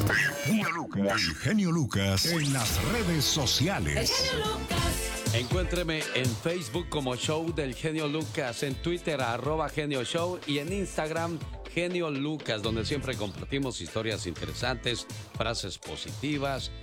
El genio Lucas en las redes sociales. El genio Lucas. Encuéntreme en Facebook como Show del Genio Lucas, en Twitter @Genio Show y en Instagram Genio Lucas, donde siempre compartimos historias interesantes, frases positivas,